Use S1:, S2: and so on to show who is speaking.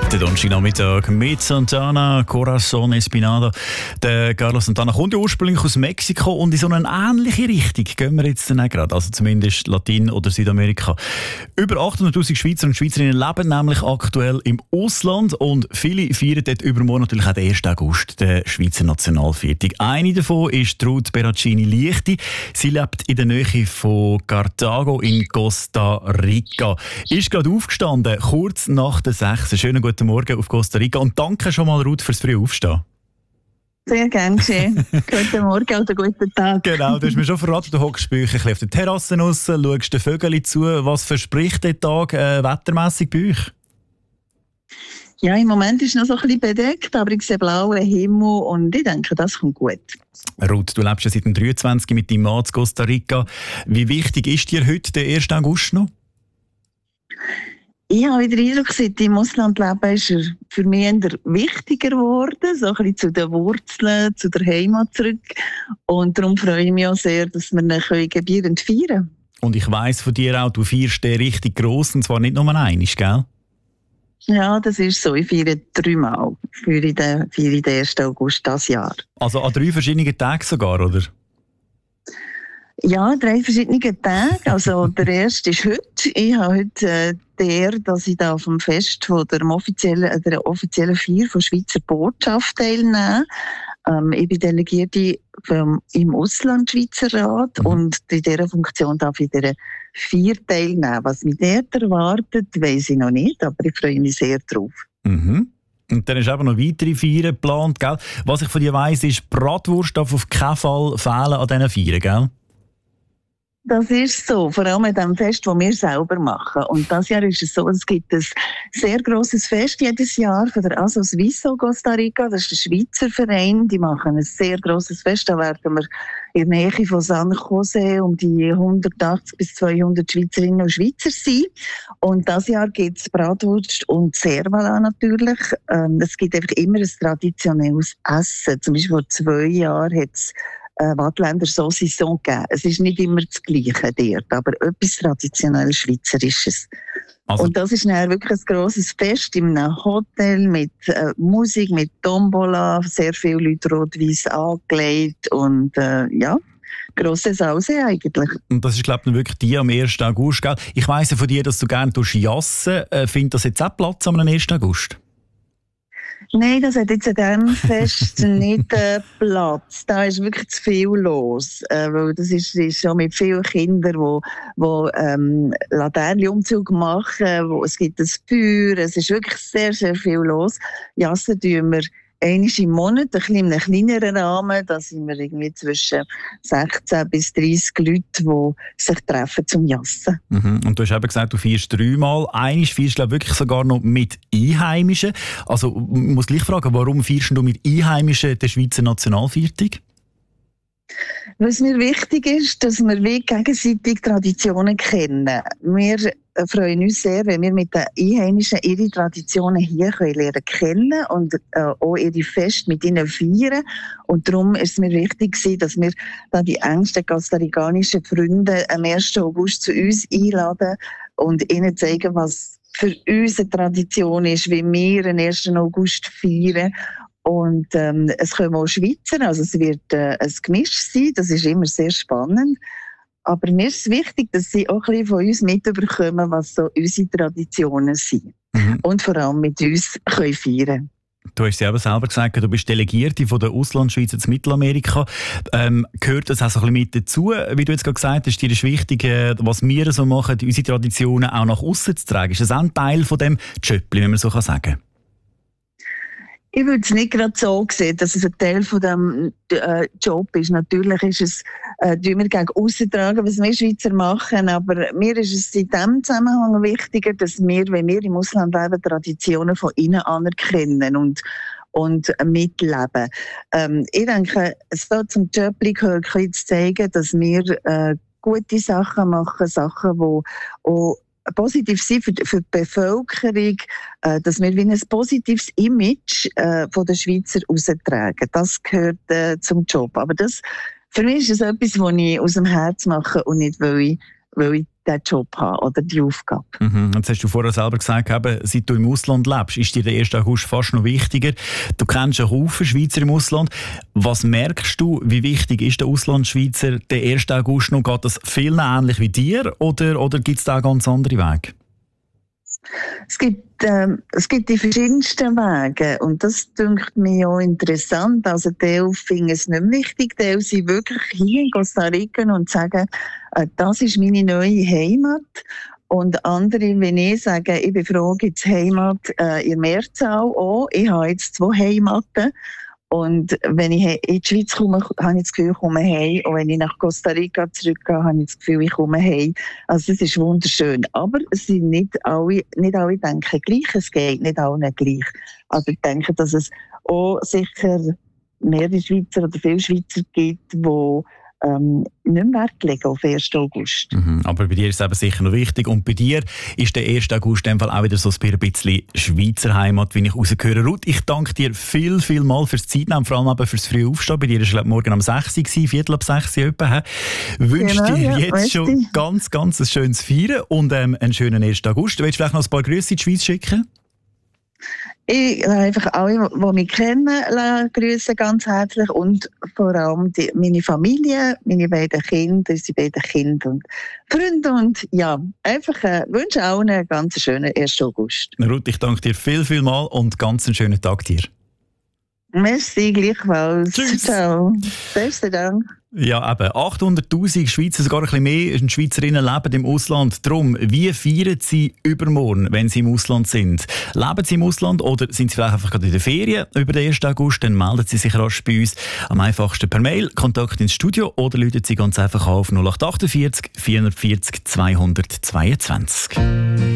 S1: Der Donnerstagnachmittag mit Santana, Corazon Espinado. Der Carlos Santana kommt ja ursprünglich aus Mexiko und in so eine ähnliche Richtung gehen wir jetzt dann auch gerade, also zumindest Latin- oder Südamerika. Über 800'000 Schweizer und Schweizerinnen leben nämlich aktuell im Ausland und viele feiern dort übermorgen natürlich auch den 1. August, den Schweizer Nationalviertag. Eine davon ist Ruth Beracini-Liechti. Sie lebt in der Nähe von Cartago in Costa Rica. Ist gerade aufgestanden, kurz nach der 6. Schönen guten Morgen auf Costa Rica und danke schon mal, Ruth, fürs frühe Aufstehen.
S2: Sehr gerne geschehen. Guten Morgen oder guten Tag.
S1: Genau, du hast mir schon verraten, du hockst bei euch ein bisschen auf der Terrasse raus, schaust den Vögeln zu. Was verspricht der Tag wettermässig bei euch?
S2: Ja, im Moment ist es noch so ein bisschen bedeckt, aber ich sehe blauen Himmel und ich denke, das kommt gut.
S1: Ruth, du lebst ja seit dem 23 mit deinem Mann in Costa Rica. Wie wichtig ist dir heute der 1. August noch?
S2: Ich habe wieder Eindruck, seit ich im Ausland lebe, ist er für mich eher wichtiger geworden, so ein bisschen zu den Wurzeln, zu der Heimat zurück. Und darum freue ich mich auch sehr, dass wir ihn gebührend feiern können.
S1: Und ich weiss von dir auch, du feierst den richtig gross, und zwar nicht nur einmal, gell?
S2: Ja, das ist so. Ich feiere 3 Mal für den 1. August dieses Jahr. Also
S1: an 3 verschiedenen Tagen sogar, oder?
S2: Ja, 3 verschiedene Tage. Also der erste ist heute. Ich habe heute die Ehre, dass ich da auf dem Fest von der offiziellen Feier von Schweizer Botschaft teilnehme. Ich bin Delegierte im Ausland-Schweizerrat und in dieser Funktion darf ich dieser Feier teilnehmen. Was mich dort erwartet, weiss ich noch nicht, aber ich freue mich sehr drauf.
S1: Mhm. Und dann ist eben noch weitere Feiern geplant, gell? Was ich von dir weiss, ist, Bratwurst darf auf keinen Fall fehlen an diesen Feiern, gell?
S2: Das ist so, vor allem an dem Fest, das wir selber machen. Und dieses Jahr ist es so, es gibt ein sehr grosses Fest jedes Jahr von der Aso Suizo Costa Rica. Das ist der Schweizer Verein. Die machen ein sehr grosses Fest. Da werden wir in der Nähe von San Jose um die 180 bis 200 Schweizerinnen und Schweizer sein. Und dieses Jahr gibt es Bratwurst und Servala natürlich. Es gibt einfach immer ein traditionelles Essen. Zum Beispiel vor 2 Jahren hat es Wattländer Saucisson gegeben. Es ist nicht immer das Gleiche dort, aber etwas traditionell Schweizerisches. Also, und das ist dann wirklich ein grosses Fest in einem Hotel mit Musik, mit Tombola, sehr viele Leute rot-weiss angelegt und grosse Sause eigentlich.
S1: Und das ist, glaube ich, wirklich die am 1. August, gell? Ich weiss ja von dir, dass du gerne jassen. Findet das jetzt auch Platz am 1. August?
S2: Nein, das hat jetzt an diesem Fest nicht Platz. Da ist wirklich zu viel los. Weil das ist schon mit vielen Kindern, die Laternenumzug machen. Es gibt ein Feuer. Es ist wirklich sehr, sehr viel los. Jassen tun wir einmal im Monat, ein bisschen in einem kleineren Rahmen. Da sind wir irgendwie zwischen 16 bis 30 Leute, die sich treffen zum Jassen.
S1: Mhm. Und du hast eben gesagt, du feierst 3 Mal. Einmal feierst du, glaube ich, wirklich sogar noch mit Einheimischen. Also, ich muss gleich fragen, warum feierst du mit Einheimischen den Schweizer Nationalviertag?
S2: Was mir wichtig ist, dass wir gegenseitig Traditionen kennen. Wir freuen uns sehr, wenn wir mit den Einheimischen ihre Traditionen hier lernen kennen und auch ihre Feste mit ihnen feiern. Und darum ist es mir wichtig, dass wir dann die engsten costaricanischen Freunde am 1. August zu uns einladen und ihnen zeigen, was für uns eine Tradition ist, wie wir den 1. August feiern. Und es kommen auch Schweizer, also es wird ein Gemisch sein, das ist immer sehr spannend. Aber mir ist es wichtig, dass sie auch ein bisschen von uns mitbekommen, was so unsere Traditionen sind. Mhm. Und vor allem mit uns können feiern.
S1: Du hast ja eben selber gesagt, du bist Delegierte von der Auslandschweiz in Mittelamerika. Gehört das auch so ein bisschen mit dazu? Wie du jetzt gerade gesagt hast, dir ist wichtig, was wir so machen, unsere Traditionen auch nach außen zu tragen. Ist das auch ein Teil von dem Jöppli, wenn man so sagen kann?
S2: Ich würde es nicht gerade so sehen, dass es ein Teil von diesem Job ist. Natürlich ist es, wir gegen aussen tragen, was wir Schweizer machen, aber mir ist es in diesem Zusammenhang wichtiger, dass wir, wenn wir im Ausland leben, Traditionen von innen anerkennen und mitleben. Ich denke, es soll zum Job gehört, zu zeigen, dass wir gute Sachen machen, Sachen, die auch positiv sein für die Bevölkerung, dass wir wie ein positives Image von der Schweizer raustragen. Das gehört zum Job. Aber für mich ist es etwas, was ich aus dem Herzen mache und nicht, weil ich diesen Job habe oder die Aufgabe.
S1: Jetzt hast du vorher selber gesagt, seit du im Ausland lebst, ist dir der 1. August fast noch wichtiger. Du kennst einen Haufen Schweizer im Ausland. Was merkst du, wie wichtig ist der Auslandschweizer der 1. August noch? Geht das vielen ähnlich wie dir oder gibt es da ganz andere Wege?
S2: Es gibt die verschiedensten Wege und das dünkt mir auch interessant. Also Teil finden es nicht wichtig, Teil sind wirklich hier in Costa Rica und sagen, das ist meine neue Heimat. Und andere, wenn ich sage, ich bin froh, gibt es Heimat in Mehrzahl auch. Ich habe jetzt 2 Heimaten. Und wenn ich in die Schweiz komme, habe ich das Gefühl, ich komme heim. Und wenn ich nach Costa Rica zurückgehe, habe ich das Gefühl, ich komme heim. Also es ist wunderschön. Aber es sind nicht alle denken gleich. Es geht nicht allen gleich. Also ich denke, dass es auch sicher mehrere Schweizer oder viele Schweizer gibt, die nicht mehr Wert legen auf 1. August.
S1: Aber bei dir ist es eben sicher noch wichtig. Und bei dir ist der 1. August in dem Fall auch wieder so ein bisschen Schweizer Heimat, wie ich rausgehöre. Ruth, ich danke dir viel mal fürs Zeitnehmen, vor allem eben fürs frühe Aufstehen. Bei dir war es morgen um 6 Uhr, 5:45 etwa. Wünsche dir jetzt schon ganz ein schönes Feiern und einen schönen 1. August. Willst du vielleicht noch ein paar Grüße in die Schweiz schicken?
S2: Ich einfach alle, die mich kennen, grüßen ganz herzlich und vor allem meine Familie, meine beiden Kinder, unsere beiden Kinder und Freunde und ja, einfach wünsche allen einen ganz schönen 1. August.
S1: Ruth, ich danke dir viel mal und ganz einen schönen Tag dir.
S2: Merci, gleichfalls.
S1: Tschüss.
S2: Ciao. Besten Dank.
S1: Ja, eben. 800'000 Schweizer, sogar ein bisschen mehr Schweizerinnen leben im Ausland. Darum, wie feiern sie übermorgen, wenn sie im Ausland sind? Leben sie im Ausland oder sind sie vielleicht einfach gerade in der Ferien über den 1. August? Dann melden sie sich rasch bei uns. Am einfachsten per Mail, Kontakt ins Studio oder rufen sie ganz einfach auf 0848 440 222.